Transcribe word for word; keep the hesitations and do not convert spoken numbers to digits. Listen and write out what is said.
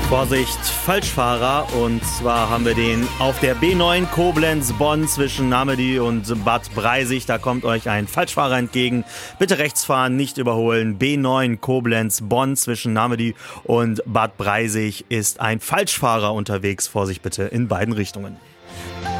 Vorsicht, Falschfahrer. Und zwar haben wir den auf der B neun Koblenz-Bonn zwischen Namedy und Bad Breisig. Da kommt euch ein Falschfahrer entgegen. Bitte rechts fahren, nicht überholen. B neun Koblenz-Bonn zwischen Namedy und Bad Breisig ist ein Falschfahrer unterwegs. Vorsicht bitte in beiden Richtungen.